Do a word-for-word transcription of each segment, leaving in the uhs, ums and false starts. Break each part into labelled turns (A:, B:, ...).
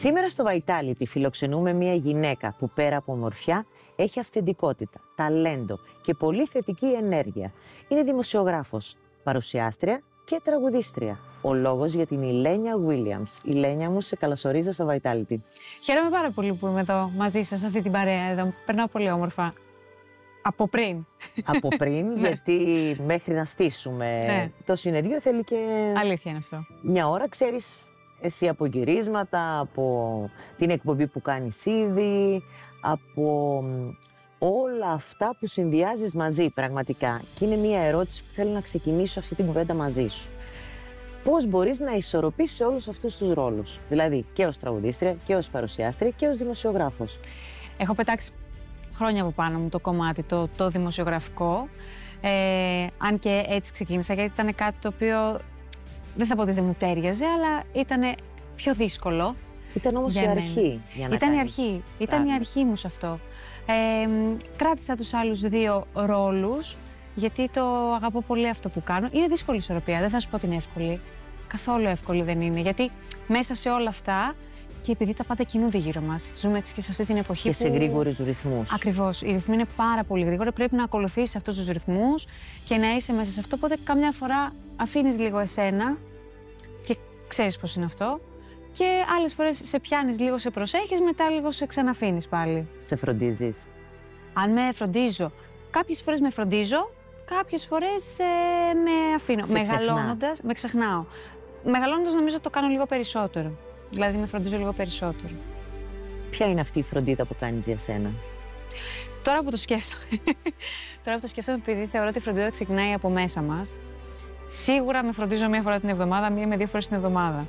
A: Σήμερα στο Vitality φιλοξενούμε μια γυναίκα που πέρα από ομορφιά έχει αυθεντικότητα, ταλέντο και πολύ θετική ενέργεια. Είναι δημοσιογράφος, παρουσιάστρια και τραγουδίστρια. Ο λόγος για την Ηλένια Williams. Ηλένια μου, σε καλωσορίζω στο Vitality.
B: Χαίρομαι πάρα πολύ που είμαι εδώ μαζί σας, αυτή την παρέα εδώ. Περνάω πολύ όμορφα. Από πριν.
A: Από πριν, γιατί μέχρι να στήσουμε
B: ναι.
A: το συνεργείο θέλει και...
B: Αλήθεια είναι αυτό.
A: Μια ώρα, ξέρεις, εσύ από γυρίσματα, από την εκπομπή που κάνεις ήδη, από όλα αυτά που συνδυάζεις μαζί πραγματικά. Και είναι μια ερώτηση που θέλω να ξεκινήσω αυτή την κουβέντα μαζί σου. Πώς μπορείς να ισορροπήσεις όλους αυτούς τους ρόλους, δηλαδή και ως τραγουδίστρια και ως παρουσιάστρια και ως δημοσιογράφος?
B: Έχω πετάξει χρόνια από πάνω μου το κομμάτι, το, το δημοσιογραφικό, ε, αν και έτσι ξεκίνησα, γιατί ήταν κάτι το οποίο δεν θα πω ότι δεν μου τέριαζε, αλλά ήταν πιο δύσκολο.
A: Ήταν όμως η αρχή για να
B: Ήταν η αρχή, ήταν η αρχή μου σε αυτό. Ε, κράτησα τους άλλους δύο ρόλους, γιατί το αγαπώ πολύ αυτό που κάνω. Είναι δύσκολη ισορροπία, δεν θα σου πω ότι είναι εύκολη. Καθόλου εύκολη δεν είναι, γιατί μέσα σε όλα αυτά, και επειδή τα πάντα κινούνται γύρω μας, ζούμε έτσι και σε αυτή την εποχή.
A: Και
B: που...
A: σε γρήγορους ρυθμούς.
B: Ακριβώς. Οι ρυθμοί είναι πάρα πολύ γρήγοροι. Πρέπει να ακολουθήσεις αυτούς τους ρυθμούς και να είσαι μέσα σε αυτό. Οπότε, καμιά φορά αφήνεις λίγο εσένα και ξέρεις πώς είναι αυτό. Και άλλες φορές σε πιάνεις λίγο, σε προσέχεις, μετά λίγο σε ξαναφήνεις πάλι.
A: Σε φροντίζεις?
B: Αν με φροντίζω. Κάποιες φορές με φροντίζω, κάποιες φορές ε, με αφήνω.
A: Σε
B: Μεγαλώνοντας, με ξεχνάω. Μεγαλώνοντας, νομίζω το κάνω λίγο περισσότερο. Δηλαδή, με φροντίζω λίγο περισσότερο.
A: Ποια είναι αυτή η φροντίδα που κάνεις για σένα?
B: Τώρα που το σκέφτομαι, τώρα που το σκέφτομαι, επειδή θεωρώ ότι η φροντίδα ξεκινάει από μέσα μας, σίγουρα με φροντίζω μία φορά την εβδομάδα, μία με δύο φορές την εβδομάδα.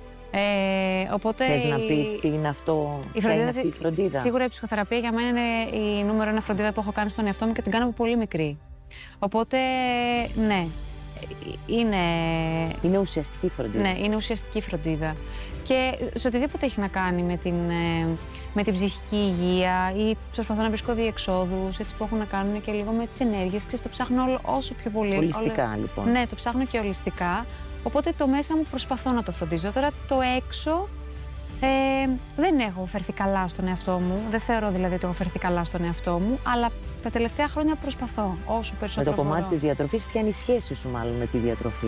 B: Ε, οπότε
A: Θες
B: η...
A: να πεις τι είναι αυτό,
B: η
A: ποια
B: φροντίδα,
A: είναι αυτή η φροντίδα?
B: Σίγουρα η ψυχοθεραπεία για μένα είναι η νούμερο ένα φροντίδα που έχω κάνει στον εαυτό μου και την κάνω από πολύ μικρή. Οπότε, ναι, είναι...
A: Είναι ουσιαστική φροντίδα.
B: Ναι, είναι ουσιαστική φροντίδα. Και σε οτιδήποτε έχει να κάνει με την, με την ψυχική υγεία ή προσπαθώ να βρίσκω διεξόδους, έτσι που έχουν να κάνουν και λίγο με τις ενέργειες. Ξέρεις, το ψάχνω όλο, όσο πιο πολύ.
A: Ολιστικά,
B: όλο...
A: λοιπόν.
B: Ναι, το ψάχνω και ολιστικά. Οπότε το μέσα μου προσπαθώ να το φροντίζω. Τώρα το έξω ε, δεν έχω φερθεί καλά στον εαυτό μου. Δεν θεωρώ δηλαδή ότι έχω φερθεί καλά στον εαυτό μου, αλλά τα τελευταία χρόνια προσπαθώ όσο περισσότερο.
A: Με το κομμάτι
B: μπορώ.
A: της διατροφής, ποια είναι η σχέση σου μάλλον με τη διατροφή?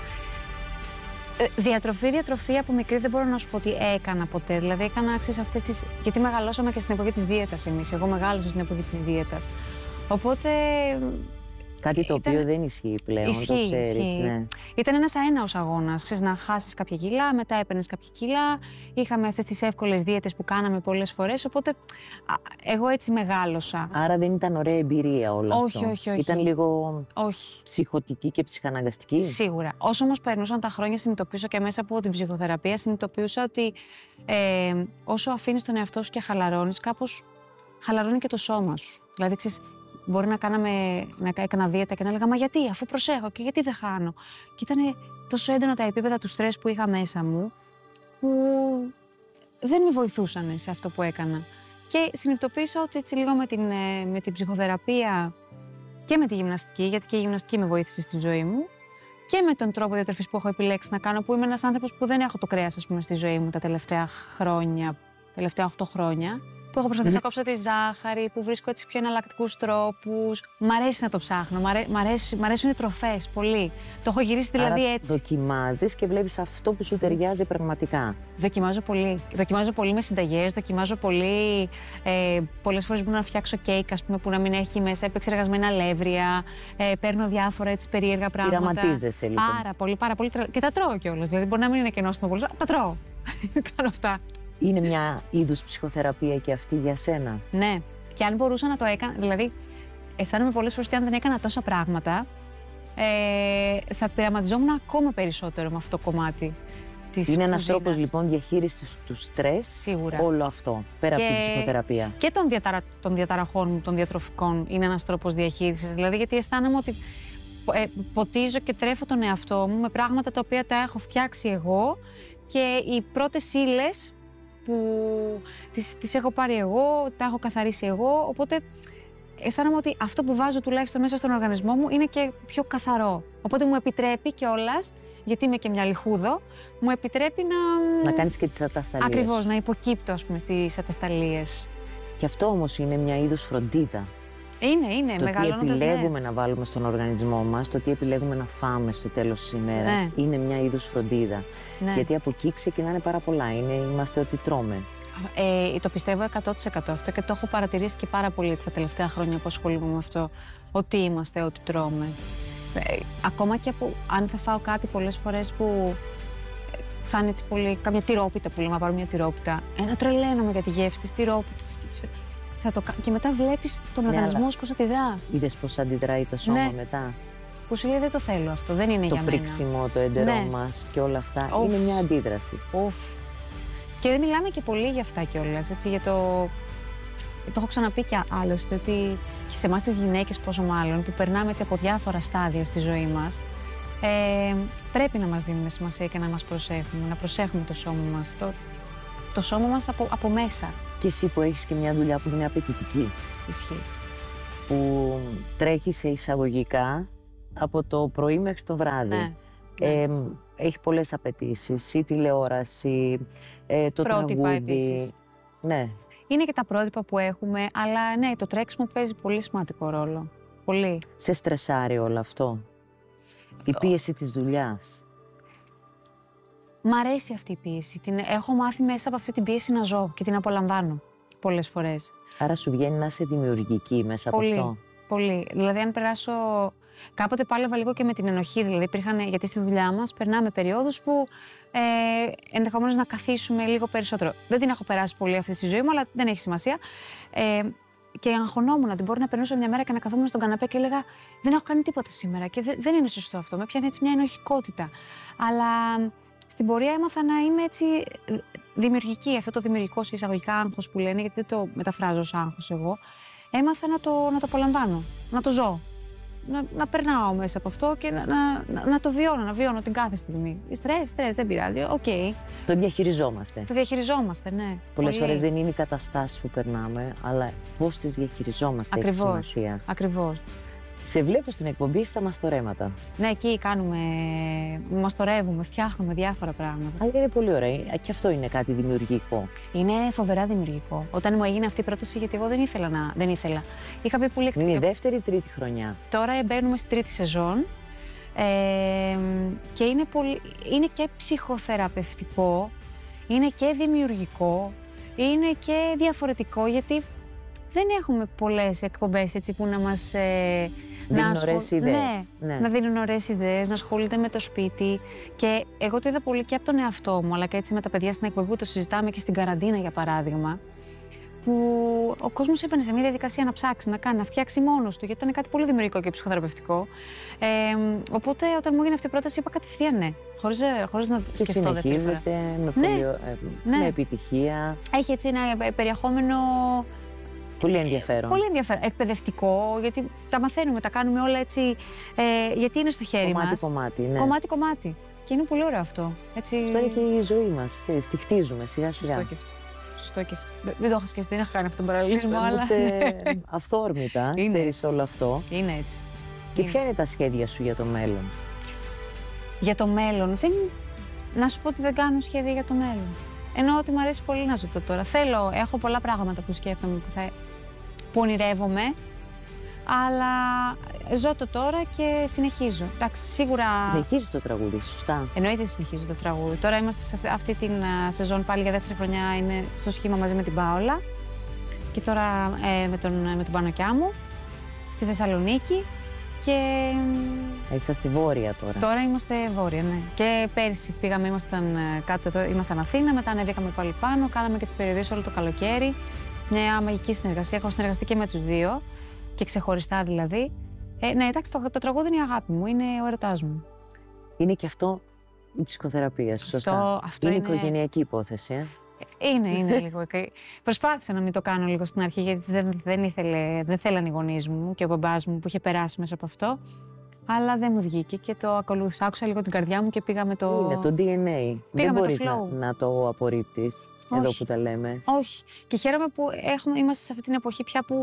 B: Διατροφή, διατροφή από μικρή δεν μπορώ να σου πω ότι έκανα ποτέ. Δηλαδή, έκανα αξίες αυτές τις. Γιατί μεγαλώσαμε και στην εποχή της δίαιτας εμείς. Εγώ μεγάλωσα στην εποχή της δίαιτας. Οπότε.
A: Κάτι το
B: ήταν...
A: οποίο δεν ισχύει πλέον,
B: ισχύει,
A: το ξέρεις.
B: Ισχύει.
A: Ναι.
B: Ήταν ένας αέναος αγώνας. Ξέρεις, να χάσεις κάποια κιλά, μετά έπαιρνες κάποια κιλά. Είχαμε αυτές τις εύκολες δίαιτες που κάναμε πολλές φορές. Οπότε εγώ έτσι μεγάλωσα.
A: Άρα δεν ήταν ωραία εμπειρία όλο
B: όχι,
A: αυτό?
B: Όχι, όχι,
A: Ήταν λίγο
B: όχι.
A: ψυχωτική και ψυχαναγκαστική?
B: Σίγουρα. Όσο όμως περνούσαν τα χρόνια, συνειδητοποιούσα και μέσα από την ψυχοθεραπεία, συνειδητοποιούσα ότι ε, όσο αφήνεις τον εαυτό σου και χαλαρώνεις, κάπως χαλαρώνει και το σώμα σου. Δηλαδή, ξέρεις, μπορεί να, κάναμε, να έκανα δίαιτα και να έλεγα «Μα γιατί, αφού προσέχω και γιατί δεν χάνω?» Και ήταν τόσο έντονα τα επίπεδα του στρες που είχα μέσα μου, που δεν με βοηθούσαν σε αυτό που έκανα. Και συνειδητοποίησα ότι έτσι λίγο με την, με την ψυχοθεραπεία και με τη γυμναστική, γιατί και η γυμναστική με βοήθησε στη ζωή μου, και με τον τρόπο διατροφής που έχω επιλέξει να κάνω, που είμαι ένας άνθρωπος που δεν έχω το κρέας, ας πούμε, στη ζωή μου τα τελευταία χρόνια, τελευταία οκτώ χρόνια. Που έχω προσπαθήσει mm-hmm. να κόψω τη ζάχαρη, που βρίσκω έτσι πιο εναλλακτικούς τρόπους. Μ' αρέσει να το ψάχνω, μ' αρέ, μ' αρέσει, μ' αρέσουν οι τροφές πολύ. Το έχω γυρίσει δηλαδή.
A: Άρα
B: έτσι.
A: Δοκιμάζεις και βλέπεις αυτό που σου ταιριάζει πραγματικά.
B: Δοκιμάζω πολύ. Δοκιμάζω πολύ με συνταγές, δοκιμάζω πολύ. Ε, πολλές φορές μπορώ να φτιάξω κέικ, ας πούμε, που να μην έχει μέσα επεξεργασμένα αλεύρια. Ε, παίρνω διάφορα έτσι περίεργα πράγματα.
A: Πειραματίζεσαι λοιπόν.
B: Πάρα πολύ, πάρα πολύ. Και τα τρώω κιόλας. Δηλαδή μπορεί να μην είναι και νόστιμο πολύ. Τα τρώω. Κάνω αυτά.
A: Είναι μια είδους ψυχοθεραπεία και αυτή για σένα?
B: Ναι. Και αν μπορούσα να το έκανα, δηλαδή αισθάνομαι πολλές φορές ότι αν δεν έκανα τόσα πράγματα, ε, θα πειραματιζόμουν ακόμα περισσότερο με αυτό το κομμάτι της
A: Είναι ένας
B: κουζίνας.
A: τρόπος λοιπόν διαχείρισης του στρες.
B: Σίγουρα.
A: Όλο αυτό, πέρα
B: και,
A: από την ψυχοθεραπεία.
B: Και των, διαταρα, των διαταραχών μου, των διατροφικών, είναι ένας τρόπος διαχείρισης. Δηλαδή, γιατί αισθάνομαι ότι ε, ποτίζω και τρέφω τον εαυτό μου με πράγματα τα οποία τα έχω φτιάξει εγώ και οι πρώτες ύλες που τις, τις έχω πάρει εγώ, τα έχω καθαρίσει εγώ, οπότε αισθάνομαι ότι αυτό που βάζω τουλάχιστον μέσα στον οργανισμό μου είναι και πιο καθαρό. Οπότε μου επιτρέπει κιόλας, γιατί είμαι και μια λιχούδο, μου επιτρέπει να.
A: Να κάνεις και τις ατασταλίες.
B: Ακριβώς, να υποκύπτω, ας πούμε, στις ατασταλίες.
A: Και αυτό όμως είναι μια είδους φροντίδα.
B: Είναι, είναι, μεγαλώνοντας.
A: Το τι επιλέγουμε
B: ναι.
A: να βάλουμε στον οργανισμό μας, το τι επιλέγουμε να φάμε στο τέλος της ημέρας,
B: Ναι.
A: είναι μια είδους φροντίδα.
B: Ναι.
A: Γιατί από εκεί ξεκινάνε πάρα πολλά. Είναι, είμαστε ό,τι τρώμε.
B: Ε, το πιστεύω εκατό τοις εκατό αυτό και το έχω παρατηρήσει και πάρα πολύ τα τελευταία χρόνια που ασχολούμαι με αυτό. Ότι είμαστε, ό,τι τρώμε. Ε, ακόμα και από, αν θα φάω κάτι πολλές φορές που θα είναι έτσι πολύ. Κάμια τυρόπιτα που λέμε, να πάρω μια τυρόπιτα. Ένα τρελαίνομαι για τη γεύση της τυρόπιτας. Θα το, και μετά βλέπεις τον
A: Ναι,
B: οργανισμό
A: αλλά
B: σου πώς αντιδρά.
A: είδες πώς αντιδράει το σώμα
B: Ναι.
A: μετά.
B: Που σου λέει δεν το θέλω αυτό, δεν είναι
A: Το
B: για μένα.
A: πρίξιμο, το εντερό
B: Ναι.
A: μας και όλα αυτά
B: Ουφ.
A: είναι μια αντίδραση.
B: Ουφ. Και δεν μιλάμε και πολύ για αυτά κιόλας, έτσι, για το... Το έχω ξαναπεί και άλλωστε, ότι και σε εμάς τις γυναίκες πόσο μάλλον, που περνάμε έτσι από διάφορα στάδια στη ζωή μας, ε, πρέπει να μας δίνουμε σημασία και να μας προσέχουμε, να προσέχουμε το σώμα μας, το, το σώμα μας από, από μέσα.
A: Και εσύ που έχεις και μια δουλειά που είναι απαιτητική,
B: Ισχύει.
A: που τρέχει σε εισαγωγικά από το πρωί μέχρι το βράδυ.
B: Ναι.
A: Ε, έχει πολλές απαιτήσεις, η τηλεόραση, ε, το
B: Πρότυπα
A: τραγούδι.
B: επίσης.
A: Ναι.
B: Είναι και τα πρότυπα που έχουμε, αλλά ναι, το τρέξιμο παίζει πολύ σημαντικό ρόλο. Πολύ.
A: Σε στρεσάρει όλο αυτό. Η πίεση της δουλειάς.
B: Μ' αρέσει αυτή η πίεση. Την έχω μάθει μέσα από αυτή την πίεση να ζω και την απολαμβάνω πολλές φορές.
A: Άρα σου βγαίνει να είσαι δημιουργική μέσα
B: Πολύ,
A: από αυτό.
B: πολύ. Δηλαδή, αν περάσω. Κάποτε πάλευα λίγο και με την ενοχή. Δηλαδή, υπήρχαν, γιατί στη δουλειά μας περνάμε περιόδους που ε, ενδεχομένως να καθίσουμε λίγο περισσότερο. Δεν την έχω περάσει πολύ αυτή στη ζωή μου, αλλά δεν έχει σημασία. Ε, και αγχωνόμουν ότι μπορεί να περνούσα μια μέρα και να καθόμουν στον καναπέ και έλεγα δεν έχω κάνει τίποτα σήμερα. Και δε, δεν είναι σωστό αυτό. Με πιάνει έτσι μια ενοχικότητα. Αλλά στην πορεία έμαθα να είμαι έτσι δημιουργική. Αυτό το δημιουργικό σε εισαγωγικά άγχος που λένε, γιατί δεν το μεταφράζω ως άγχος εγώ. Έμαθα να το, να το απολαμβάνω, να το ζω. Να, να περνάω μέσα από αυτό και να, να, να, να το βιώνω, να βιώνω την κάθε στιγμή. Στρες, στρες, δεν πειράζει, οκ. Okay.
A: Το διαχειριζόμαστε.
B: Το διαχειριζόμαστε, ναι.
A: Πολλές
B: Πολύ.
A: φορές δεν είναι οι καταστάσεις που περνάμε, αλλά πώς τις διαχειριζόμαστε.
B: Ακριβώς.
A: Έχει σημασία.
B: Ακριβώς.
A: Σε βλέπω στην εκπομπή στα μαστορέματα.
B: Ναι, εκεί κάνουμε, μαστορεύουμε, φτιάχνουμε διάφορα πράγματα.
A: Αλλά είναι πολύ ωραία. Και αυτό είναι κάτι δημιουργικό.
B: Είναι φοβερά δημιουργικό. Όταν μου έγινε αυτή η πρόταση, γιατί εγώ δεν ήθελα να. Δεν ήθελα. Είχα πει πολύ
A: Είναι η δεύτερη ή τρίτη χρονιά.
B: Τώρα μπαίνουμε στη τρίτη σεζόν. Ε, και είναι, πολύ, είναι και ψυχοθεραπευτικό, είναι και δημιουργικό, είναι και διαφορετικό, γιατί δεν έχουμε πολλές εκπομπές έτσι που να μας... Ε,
A: δίνουν
B: να
A: ωραίες
B: ασχολ...
A: ιδέες.
B: Ναι,
A: Ναι.
B: να δίνουν ωραίες ιδέες, να ασχολείται με το σπίτι. Και εγώ το είδα πολύ και από τον εαυτό μου, αλλά και έτσι με τα παιδιά στην εκπομπή που το συζητάμε και στην καραντίνα, για παράδειγμα. Που ο κόσμος έμπαινε σε μια διαδικασία να ψάξει, να κάνει, να φτιάξει μόνος του, γιατί ήταν κάτι πολύ δημιουργικό και ψυχοθεραπευτικό. Ε, οπότε, όταν μου έγινε αυτή η πρόταση, είπα κατευθείαν ναι, χωρίς, χωρίς να
A: Και
B: σκεφτώ δεύτερη φορά.
A: συνεχίζεται με,
B: Ναι.
A: πολύ, ε,
B: Ναι.
A: με επιτυχία.
B: Έχει έτσι ένα περιεχόμενο
A: Πολύ ενδιαφέρον.
B: πολύ ενδιαφέρον. Εκπαιδευτικό, γιατί τα μαθαίνουμε, τα κάνουμε όλα έτσι. Ε, γιατί είναι στο χέρι
A: Κομμάτι,
B: μας.
A: κομμάτι, ναι.
B: Κομμάτι, κομμάτι. Και είναι πολύ ωραίο αυτό. Έτσι...
A: Αυτό είναι και η ζωή μας. ξέρεις, Τη χτίζουμε σιγά σιγά.
B: Σωστό και αυτό. Σωστό και αυτό. Δεν, δεν το είχα σκεφτεί, δεν είχα κάνει αυτόν τον παραλληλισμό, αλλά.
A: Είμαστε αυθόρμητα,
B: Είναι
A: ξέρεις,
B: έτσι.
A: όλο αυτό.
B: Είναι έτσι.
A: Και
B: Είναι.
A: ποια είναι τα σχέδια σου για το μέλλον?
B: Για το μέλλον, δεν... να σου πω ότι δεν κάνω σχέδια για το μέλλον. Εννοώ ότι μου αρέσει πολύ να ζω το τώρα. Θέλω, έχω πολλά πράγματα που σκέφτομαι, που, θα... που ονειρεύομαι, αλλά ζω το τώρα και συνεχίζω. Εντάξει, σίγουρα.
A: Συνεχίζεις το τραγούδι, σωστά.
B: Εννοείται συνεχίζω το τραγούδι. Τώρα είμαστε σε αυτή, αυτή την α, σεζόν πάλι για δεύτερη χρονιά. Είμαι στο σχήμα μαζί με την Πάολα και τώρα ε, με, τον, με τον Πανοκιά μου στη Θεσσαλονίκη. Και
A: Ε, Είσαι στη Βόρεια τώρα.
B: τώρα είμαστε βόρεια, ναι. Και πέρσι πήγαμε, ήμασταν ε, κάτω εδώ, ήμασταν Αθήνα, μετά ανέβηκαμε πάλι πάνω, κάναμε και τις περιοδίες όλο το καλοκαίρι. Μια μαγική συνεργασία, έχω συνεργαστεί και με τους δύο και ξεχωριστά δηλαδή. Ε, ναι, εντάξει, το, το τραγούδι είναι η αγάπη μου, είναι ο ερωτάς μου.
A: Είναι και αυτό η ψυχοθεραπεία, σωστά.
B: Αυτό, αυτό
A: είναι,
B: είναι,
A: οικογενειακή υπόθεση. Ε.
B: είναι, είναι λίγο. Προσπάθησα να μην το κάνω λίγο στην αρχή, γιατί δεν, δεν, ήθελε, δεν θέλαν οι γονείς μου και ο μπαμπάς μου που είχε περάσει μέσα από αυτό. Αλλά δεν μου βγήκε και το ακολούθησα. Άκουσα λίγο την καρδιά μου και πήγαμε το.
A: Είναι το ντι εν έι. Δεν
B: το
A: μπορείς
B: flow.
A: να, να το απορρίπτεις.
B: Όχι.
A: Εδώ που τα λέμε.
B: Όχι. Και χαίρομαι που έχουμε, είμαστε σε αυτή την εποχή πια που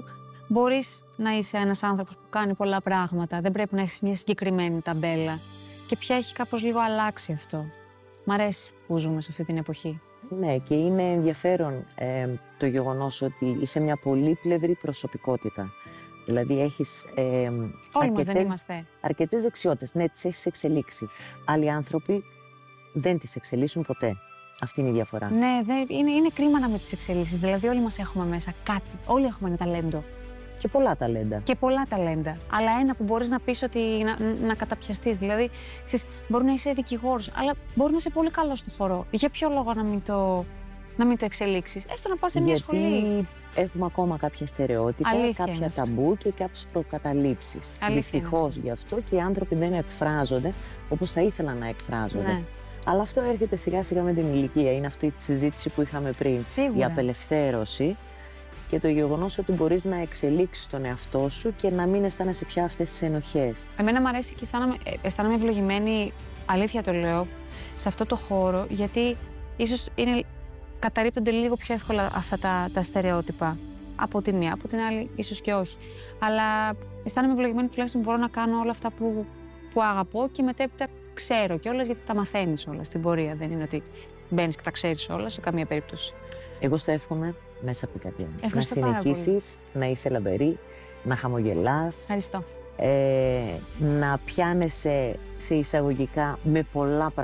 B: μπορείς να είσαι ένας άνθρωπος που κάνει πολλά πράγματα. Δεν πρέπει να έχεις μια συγκεκριμένη ταμπέλα. Και πια έχει κάπως λίγο αλλάξει αυτό. Μ' αρέσει που ζούμε σε αυτή την εποχή.
A: Ναι, και είναι ενδιαφέρον ε, το γεγονός ότι είσαι μια πολύπλευρη προσωπικότητα. Δηλαδή έχεις ε,
B: Όλοι
A: αρκετές,
B: μας δεν είμαστε.
A: αρκετές δεξιότητες. Ναι, τις έχεις εξελίξει. Άλλοι άνθρωποι δεν τις εξελίσσουν ποτέ. Αυτή είναι η διαφορά.
B: Ναι, δεν, είναι, είναι κρίμα να με τις εξελίξεις. Δηλαδή όλοι μας έχουμε μέσα κάτι. Όλοι έχουμε ένα ταλέντο.
A: Και πολλά ταλέντα.
B: Και πολλά ταλέντα. Αλλά ένα που μπορείς να πεις ότι να, να καταπιαστείς. Δηλαδή, ξέρεις, μπορεί να είσαι δικηγόρος, αλλά μπορεί να είσαι πολύ καλό στο χώρο. Για ποιο λόγο να μην το, να μην το εξελίξεις, έστω να πας σε μια
A: Γιατί
B: σχολή.
A: έχουμε ακόμα κάποια στερεότυπα,
B: Αλήθεια
A: κάποια
B: είναι αυτό.
A: ταμπού και κάποιες προκαταλήψεις.
B: Αλήθεια είναι
A: Δυστυχώς
B: αυτό.
A: γι' αυτό και οι άνθρωποι δεν εκφράζονται όπως θα ήθελαν να εκφράζονται.
B: Ναι.
A: Αλλά αυτό έρχεται σιγά σιγά με την ηλικία. Είναι αυτή τη συζήτηση που είχαμε πριν.
B: Σίγουρα.
A: Η απελευθέρωση και το γεγονός ότι μπορείς να εξελίξεις τον εαυτό σου και να μην αισθάνεσαι πια αυτές τις ενοχές.
B: Εμένα μου αρέσει και αισθάνομαι, ε, αισθάνομαι ευλογημένη, αλήθεια το λέω, σε αυτό το χώρο, γιατί ίσως είναι, καταρρίπτονται λίγο πιο εύκολα αυτά τα, τα στερεότυπα. Από τη μία, από την άλλη, ίσως και όχι. Αλλά αισθάνομαι ευλογημένη τουλάχιστον μπορώ να κάνω όλα αυτά που, που αγαπώ και μετέπειτα ξέρω κιόλας, γιατί τα μαθαίνεις όλα στην πορεία. Δεν είναι ότι μπαίνεις και τα ξέρεις όλα σε καμία περίπτωση.
A: Εγώ στο εύχομαι μέσα από την καρδιά μου. Να
B: Ευχαριστώ πάρα πολύ.
A: συνεχίσεις, να είσαι λαμπερή, να χαμογελάς,
B: Ευχαριστώ.
A: ε, να πιάνεσαι σε εισαγωγικά με πολλά πράγματα.